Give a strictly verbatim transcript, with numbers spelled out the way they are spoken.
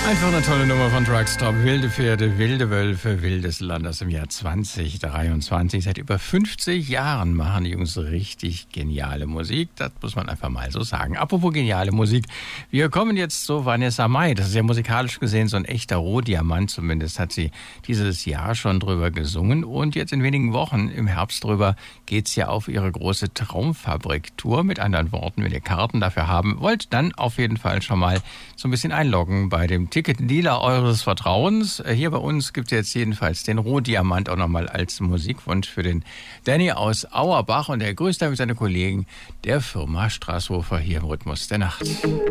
Einfach eine tolle Nummer von Truckstop. Wilde Pferde, wilde Wölfe, wildes Land aus dem Jahr zwanzig dreiundzwanzig. Seit über fünfzig Jahren machen die Jungs richtig geniale Musik. Das muss man einfach mal so sagen. Apropos geniale Musik. Wir kommen jetzt zu Vanessa Mai. Das ist ja musikalisch gesehen so ein echter Rohdiamant. Zumindest hat sie dieses Jahr schon drüber gesungen. Und jetzt in wenigen Wochen im Herbst drüber geht's ja auf ihre große Traumfabrik-Tour. Mit anderen Worten, wenn ihr Karten dafür haben wollt, dann auf jeden Fall schon mal so ein bisschen einloggen bei dem Ticketdealer eures Vertrauens. Hier bei uns gibt es jetzt jedenfalls den Rohdiamant auch nochmal als Musikwunsch für den Danny aus Auerbach. Und er grüßt damit seine Kollegen der Firma Strasshofer hier im Rhythmus der Nacht.